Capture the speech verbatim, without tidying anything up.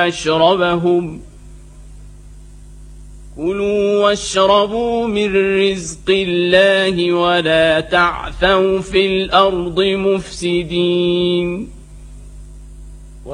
مشربهم كلوا واشربوا من رزق الله ولا تعثوا في الأرض مفسدين